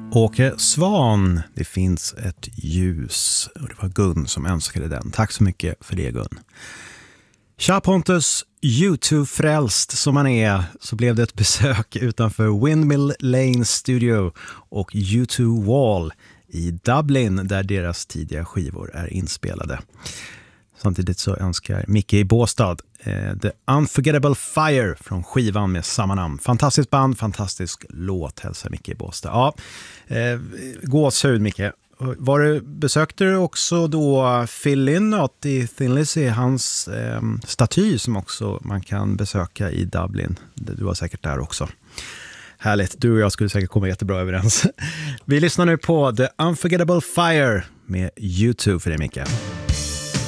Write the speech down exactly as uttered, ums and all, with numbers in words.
Åke Svan, det finns ett ljus. Och det var Gun som önskade den. Tack så mycket för det, Gun. Tja Pontus, YouTube-frälst som man är, så blev det ett besök utanför Windmill Lane Studio och U två Wall i Dublin där deras tidiga skivor är inspelade. Samtidigt så önskar Micke i Båstad eh, The Unforgettable Fire från skivan med samma namn. Fantastiskt band, fantastisk låt, hälsar Micke i Båstad. Ja, eh, gåshud Micke. Var du, besökte du också då Phil Lynott i Thin Lizzy, hans eh, staty som också man kan besöka i Dublin. Du var säkert där också. Härligt, du och jag skulle säkert komma jättebra överens. Vi lyssnar nu på The Unforgettable Fire med U två för dig, Micke.